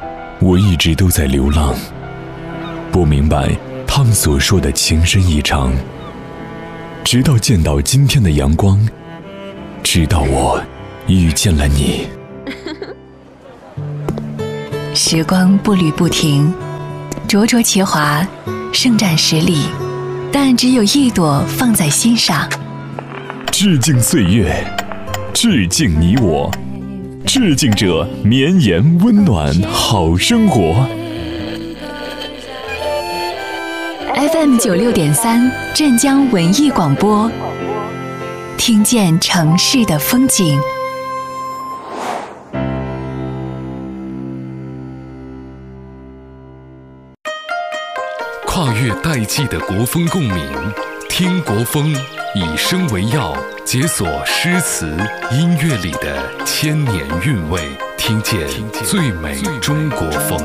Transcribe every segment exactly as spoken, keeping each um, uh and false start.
我一直都在流浪，不明白他们所说的情深意长，直到见到今天的阳光，直到我遇见了你。 时光步履不停，灼灼其华，胜战十里，但只有一朵放在心上。 致敬岁月，致敬你我，致敬这绵延温暖好生活。 F M 九六点三，镇江文艺广播，听见城市的风景。 跨越代际的国风共鸣，听国风，以声为药，解锁诗词音乐里的千年韵味，听见最美中国风。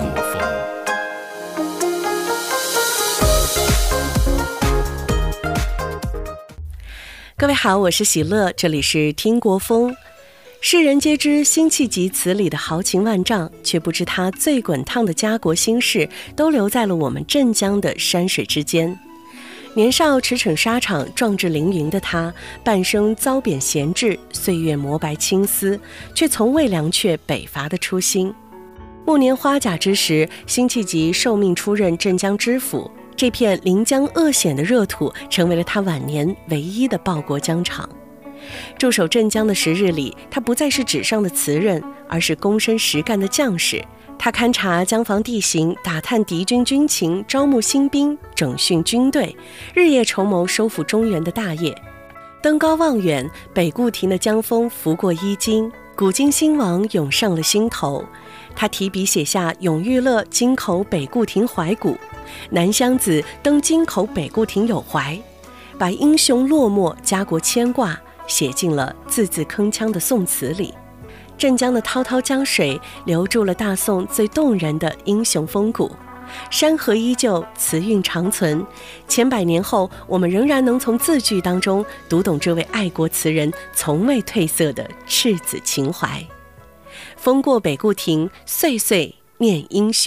各位好，我是喜乐，这里是听国风。世人皆知辛弃疾词里的豪情万丈，却不知他最滚烫的家国心事都留在了我们镇江的山水之间。年少驰骋沙场，壮志凌云的他，半生遭贬闲置，岁月磨白青丝，却从未凉却北伐的初心。暮年花甲之时，辛弃疾受命出任镇江知府，这片临江恶险的热土成为了他晚年唯一的报国疆场。驻守镇江的时日里，他不再是纸上的词人，而是躬身实干的将士。他勘察江防地形，打探敌军军情，招募新兵，整训军队，日夜筹谋收复中原的大业。登高望远，北固亭的江风拂过衣襟，古今兴亡涌上了心头。他提笔写下永遇乐京口北固亭怀古，南乡子登京口北固亭有怀，把英雄落寞家国牵挂写进了字字铿锵的宋词里。镇江的滔滔江水留住了大宋最动人的英雄风骨，山河依旧，词韵长存。千百年后，我们仍然能从字句当中读懂这位爱国词人从未褪色的赤子情怀。风过北固亭，岁岁念英雄。